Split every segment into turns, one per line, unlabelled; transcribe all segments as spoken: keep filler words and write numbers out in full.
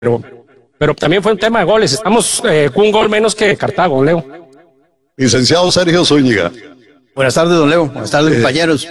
pero, pero también fue un tema de goles. Estamos eh, con un gol menos que Cartago, Leo.
Licenciado Sergio Zúñiga.
Buenas tardes, don Leo. Buenas tardes, eh, compañeros.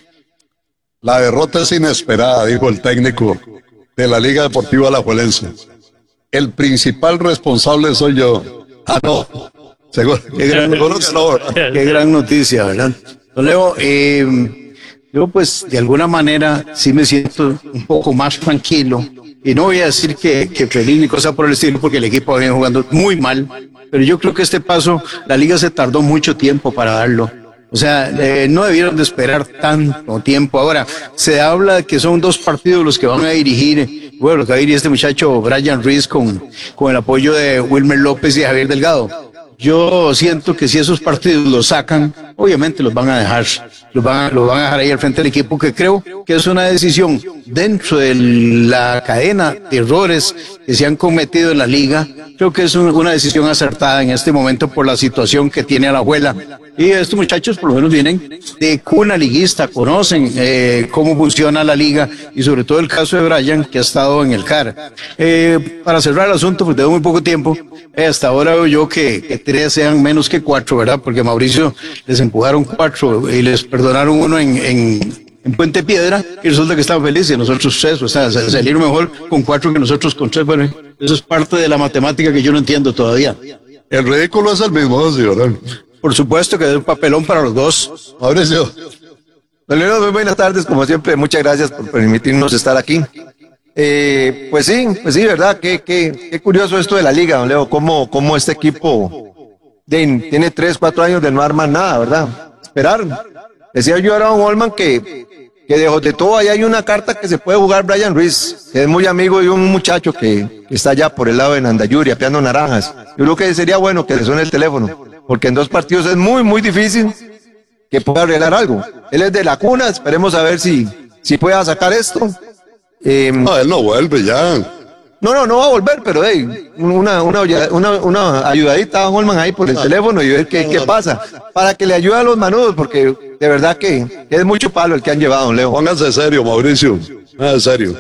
La derrota es inesperada, dijo el técnico de la Liga Deportiva Alajuelense. El principal responsable soy yo. Ah, no. Seguro, qué, gran,
qué gran noticia, ¿verdad? Don Leo, eh, yo pues de alguna manera sí me siento un poco más tranquilo. Y no voy a decir que, que feliz ni cosa por el estilo, porque el equipo viene jugando muy mal. Pero yo creo que este paso, la liga se tardó mucho tiempo para darlo. O sea, eh, no debieron de esperar tanto tiempo. Ahora, se habla de que son dos partidos los que van a dirigir, bueno, los que va a dirigir este muchacho Brian Ruiz con, con el apoyo de Wilmer López y Javier Delgado. Yo siento que si esos partidos los sacan, obviamente los van a dejar, los van a, los van a dejar ahí al frente del equipo, que creo que es una decisión dentro de la cadena de errores que se han cometido en la liga. Creo que es un, una decisión acertada en este momento por la situación que tiene Alajuela. Y estos muchachos por lo menos vienen de cuna liguista, conocen eh, cómo funciona la liga y sobre todo el caso de Brian, que ha estado en el C A R. Eh, para cerrar el asunto, porque tengo muy poco tiempo, eh, hasta ahora veo yo que, que tres sean menos que cuatro, ¿verdad? Porque Mauricio les empujaron cuatro y les perdonaron uno en, en, en Puente Piedra y resulta que estaban felices y nosotros tres, o sea, salieron mejor con cuatro que nosotros con tres. Bueno, eso es parte de la matemática que yo no entiendo todavía.
El ridículo es el mismo, señor.
Por supuesto que es un papelón para los dos.
Mauricio.
Don Leo, muy buenas tardes, como siempre, muchas gracias por permitirnos estar aquí. Eh, pues sí, pues sí, verdad, qué, qué, qué curioso esto de la liga, don Leo, cómo, cómo este equipo de, tiene tres, cuatro años de no armar nada, ¿verdad? Esperar. Decía yo a Aaron Holman que, que de, de todo ahí hay una carta que se puede jugar Brian Ruiz, que es muy amigo de un muchacho que, que está allá por el lado de Nandayuri, apeando naranjas. Yo creo que sería bueno que le suene el teléfono, porque en dos partidos es muy, muy difícil que pueda arreglar algo. Él es de la cuna, esperemos a ver si, si pueda sacar esto.
Eh, no, él no vuelve ya.
No, no, no va a volver, pero hey, una, una, una, una ayudadita a Holman ahí por el no, teléfono y ver qué, qué pasa, para que le ayude a los manudos, porque de verdad que es mucho palo el que han llevado, don Leo.
Pónganse serio, Mauricio, en serio.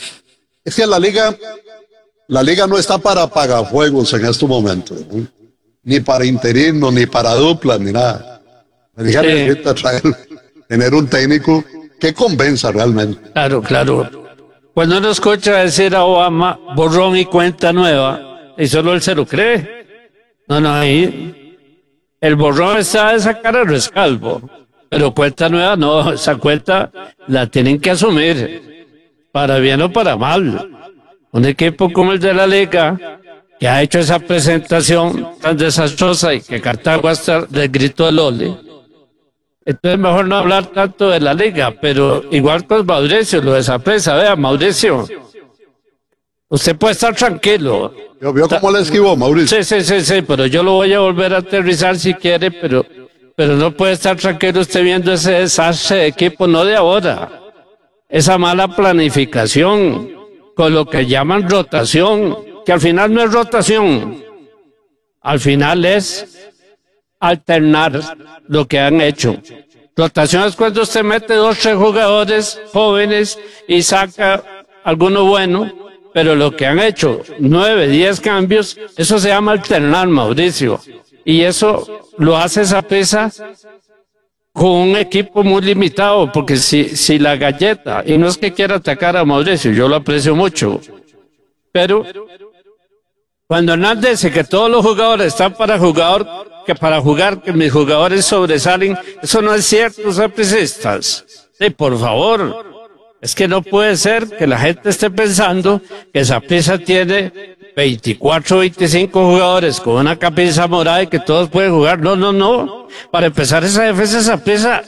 Es que la liga, la liga no está para apagafuegos en estos momentos, ¿no? Ni para interino, ni para duplas, ni nada. La liga necesita traer, tener un técnico que convenza realmente.
Claro, claro. Cuando uno escucha decir a Obama borrón y cuenta nueva, y solo él se lo cree. No, no, ahí el borrón está de sacar el rescalvo, pero cuenta nueva no, esa cuenta la tienen que asumir, para bien o para mal. Un equipo como el de la Liga, que ha hecho esa presentación tan desastrosa y que Cartago hasta le gritó el ole. Entonces mejor no hablar tanto de la liga, pero igual con Mauricio, lo de esa presa, vea, Mauricio, usted puede estar tranquilo.
¿Yo vio cómo le esquivó, Mauricio?
Sí, sí, sí, sí, pero yo lo voy a volver a aterrizar si quiere, pero, pero no puede estar tranquilo usted viendo ese desastre de equipo, no de ahora. Esa mala planificación, con lo que llaman rotación, que al final no es rotación, al final es alternar lo que han hecho. Rotación es cuando usted mete dos, tres jugadores jóvenes y saca alguno bueno, pero lo que han hecho, nueve, diez cambios, eso se llama alternar, Mauricio. Y eso lo hace Saprissa con un equipo muy limitado, porque si, si la galleta, y no es que quiera atacar a Mauricio, yo lo aprecio mucho, pero cuando Hernández dice que todos los jugadores están para jugador, que para jugar, que mis jugadores sobresalen, eso no es cierto, sapricistas. Sí, por favor, es que no puede ser que la gente esté pensando que Saprissa tiene veinticuatro, veinticinco jugadores con una camisa morada y que todos pueden jugar. No, no, no. Para empezar, esa defensa de Saprissa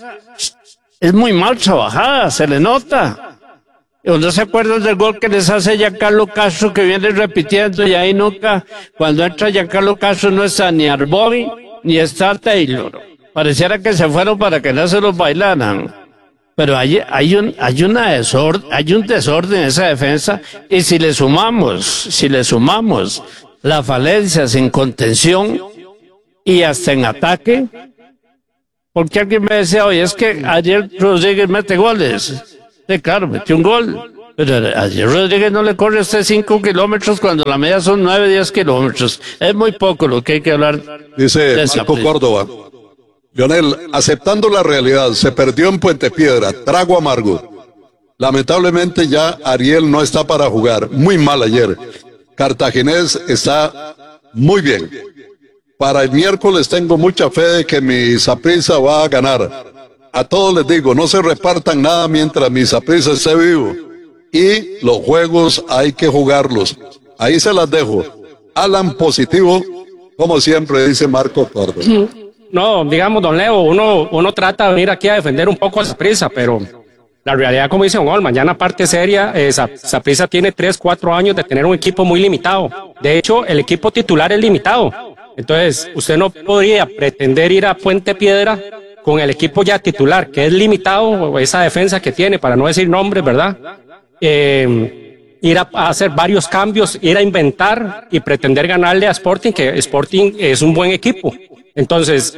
es muy mal trabajada, se le nota. ¿No se acuerdan del gol que les hace Giancarlo Castro, que viene repitiendo y ahí nunca, cuando entra Giancarlo Castro no está ni Arboni ni está Taylor? Pareciera que se fueron para que no se los bailaran. Pero hay, hay un, hay una desorden, hay un desorden en esa defensa, y si le sumamos, si le sumamos las falencias en contención y hasta en ataque, porque alguien me decía, oye, es que ayer Rodríguez mete goles. Sí, claro, metió un gol, Pero ayer Rodríguez no le corre a usted cinco kilómetros cuando la media son nueve, diez kilómetros. Es muy poco lo que hay que hablar.
Dice
de
Marco
Saprissa.
Córdoba. Lionel, aceptando la realidad, se perdió en Puente Piedra, trago amargo. Lamentablemente ya Ariel no está para jugar. Muy mal ayer. Cartaginés está muy bien. Para el miércoles tengo mucha fe de que mi Saprissa va a ganar. A todos les digo, no se repartan nada mientras mi Saprissa esté vivo. Y los juegos hay que jugarlos. Ahí se las dejo. Alan positivo, como siempre dice Marco Córdoba.
No, digamos, don Leo, uno, uno trata de venir aquí a defender un poco a Saprissa, pero la realidad, como dice don Olman, ya en la parte seria, eh, Saprissa tiene tres, cuatro años de tener un equipo muy limitado. De hecho, el equipo titular es limitado. Entonces, usted no podría pretender ir a Puente Piedra con el equipo ya titular, que es limitado, esa defensa que tiene, para no decir nombres, ¿verdad? Eh, ir a, a hacer varios cambios, ir a inventar y pretender ganarle a Sporting, que Sporting es un buen equipo. Entonces,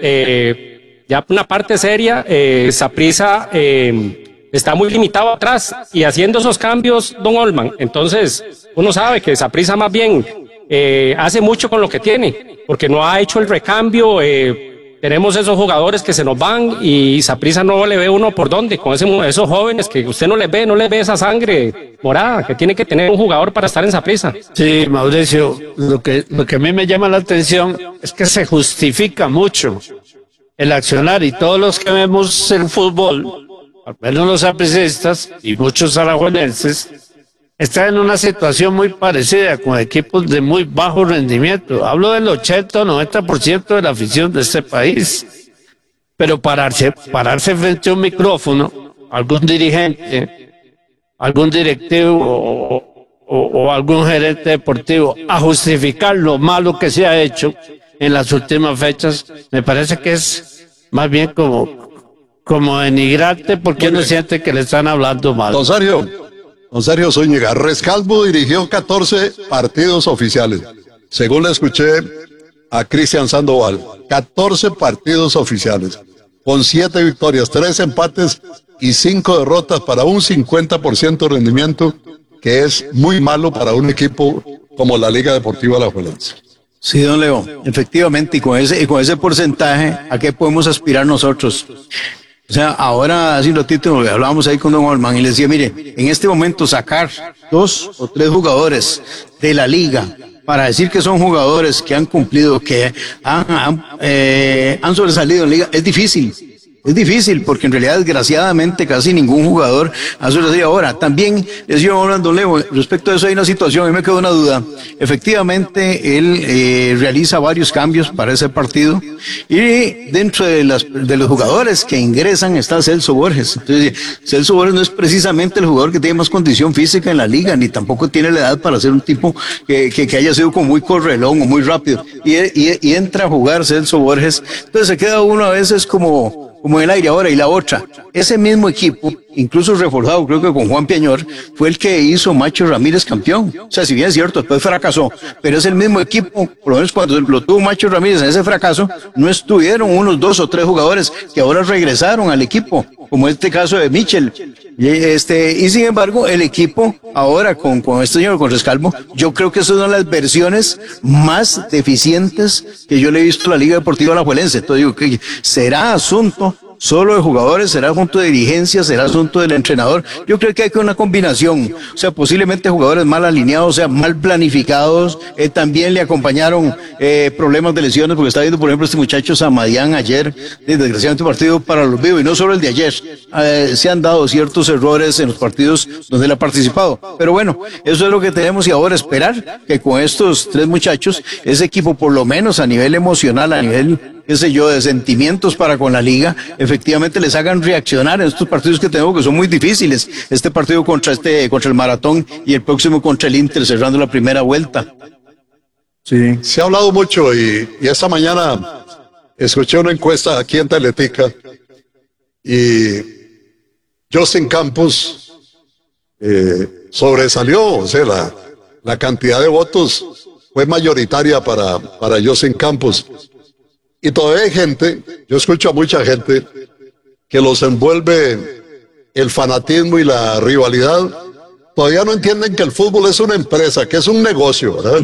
eh, ya una parte seria, eh, Saprissa eh, está muy limitado atrás y haciendo esos cambios, don Olman. Entonces, uno sabe que Saprissa más bien eh, hace mucho con lo que tiene, porque no ha hecho el recambio. Eh, tenemos esos jugadores que se nos van y Saprissa no le ve uno por dónde, con ese, esos jóvenes que usted no les ve, no les ve esa sangre morada que tiene que tener un jugador para estar en Saprissa.
Sí, Mauricio, lo que, lo que a mí me llama la atención es que se justifica mucho el accionar y todos los que vemos el fútbol, al menos los sapricistas y muchos alajuelenses, están en una situación muy parecida con equipos de muy bajo rendimiento. Hablo del ochenta o noventa por ciento de la afición de este país. Pero pararse, pararse frente a un micrófono, algún dirigente, algún directivo o, o, o algún gerente deportivo a justificar lo malo que se ha hecho en las últimas fechas, me parece que es más bien como, como denigrante porque uno siente que le están hablando mal.
Don Sergio, don Sergio Zúñiga, Rescalvo dirigió catorce partidos oficiales. Según le escuché a Cristian Sandoval, catorce partidos oficiales, con siete victorias, tres empates y cinco derrotas para un cincuenta por ciento de rendimiento, que es muy malo para un equipo como la Liga Deportiva Alajuelense.
Sí, don Leo, efectivamente, y con ese, y con ese porcentaje, ¿a qué podemos aspirar nosotros? O sea, ahora hace un ratito hablábamos ahí con don Olman y le decía, mire, en este momento sacar dos o tres jugadores de la liga para decir que son jugadores que han cumplido, que han, han, eh, han sobresalido en la liga, es difícil. Es difícil porque en realidad desgraciadamente casi ningún jugador ha sobresalido. Ahora, también les digo a don Leo, respecto a eso hay una situación, a mí me quedó una duda. Efectivamente, él eh, realiza varios cambios para ese partido y dentro de, las, de los jugadores que ingresan está Celso Borges. Entonces, Celso Borges no es precisamente el jugador que tiene más condición física en la liga, ni tampoco tiene la edad para ser un tipo que, que, que haya sido como muy correlón o muy rápido. Y, y, y entra a jugar Celso Borges. Entonces se queda uno a veces como... como en el aire ahora. Y la otra, ese mismo equipo, incluso reforzado creo que con Juan Piañor, fue el que hizo Macho Ramírez campeón. O sea, si bien es cierto, después fracasó, pero es el mismo equipo, por lo menos cuando lo tuvo Macho Ramírez en ese fracaso, no estuvieron unos dos o tres jugadores que ahora regresaron al equipo, como este caso de Michel. Y, este, y sin embargo, el equipo ahora con, con este señor, con Rescalvo, yo creo que esas son las versiones más deficientes que yo le he visto a la Liga Deportiva Alajuelense. Entonces digo que será asunto solo de jugadores, será asunto de dirigencia, será asunto del entrenador. Yo creo que hay que una combinación, o sea, posiblemente jugadores mal alineados, o sea, mal planificados. Eh, también le acompañaron eh, problemas de lesiones, porque está viendo, por ejemplo, este muchacho Samadián ayer, eh, desgraciadamente partido para los vivos, y no solo el de ayer, eh, se han dado ciertos errores en los partidos donde él ha participado. Pero bueno, eso es lo que tenemos y ahora esperar que con estos tres muchachos, ese equipo por lo menos a nivel emocional, a nivel, qué sé yo, de sentimientos para con la liga, efectivamente les hagan reaccionar en estos partidos que tenemos que son muy difíciles. Este partido contra este, contra el Maratón y el próximo contra el Inter cerrando la primera vuelta.
Sí. Se ha hablado mucho y, y esta mañana escuché una encuesta aquí en Teletica y Justin Campos eh, sobresalió, o sea, la, la cantidad de votos fue mayoritaria para, para Justin Campos. Y todavía hay gente, yo escucho a mucha gente, que los envuelve el fanatismo y la rivalidad todavía no entienden que el fútbol es una empresa, que es un negocio, ¿verdad?